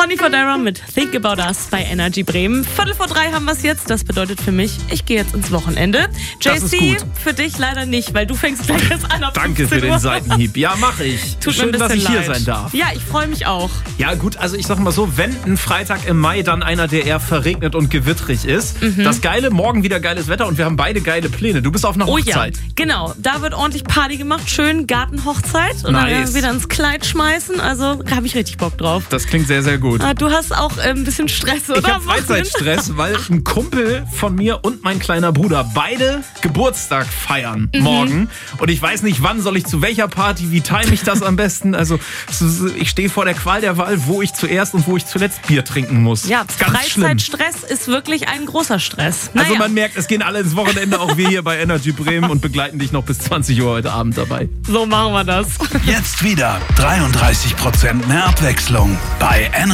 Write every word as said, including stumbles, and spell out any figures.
Sonny Fodera mit Think About Us bei Energy Bremen. Viertel vor drei haben wir es jetzt. Das bedeutet für mich, ich gehe jetzt ins Wochenende. Das ist J C, gut. für dich leider nicht, weil du fängst gleich erst an. Danke für den Seitenhieb. Ja, mache ich. Tut Schön, mir ein dass bisschen ich hier leid. sein darf. Ja, ich freue mich auch. Ja gut, also ich sag mal so, wenn ein Freitag im Mai dann einer, der eher verregnet und gewittrig ist. Mhm. Das Geile, morgen wieder geiles Wetter und wir haben beide geile Pläne. Du bist auf einer Oh ja, Hochzeit. genau. Da wird ordentlich Party gemacht. Schön Gartenhochzeit. Und dann Nice. wieder ins Kleid schmeißen. Also da habe ich richtig Bock drauf. Das klingt sehr, sehr gut. Ah, du hast auch äh, ein bisschen Stress, oder? Ich habe Freizeitstress, weil ein Kumpel von mir und mein kleiner Bruder beide Geburtstag feiern Mhm. morgen. Und ich weiß nicht, wann soll ich zu welcher Party, wie time ich das am besten. Also ich stehe vor der Qual der Wahl, wo ich zuerst und wo ich zuletzt Bier trinken muss. Ja, Ganz schlimm. Freizeitstress ist wirklich ein großer Stress. Also Naja. man merkt, es gehen alle ins Wochenende, auch wir hier bei Energy Bremen und begleiten dich noch bis zwanzig Uhr heute Abend dabei. So machen wir das. Jetzt wieder dreiunddreißig Prozent mehr Abwechslung bei Energy.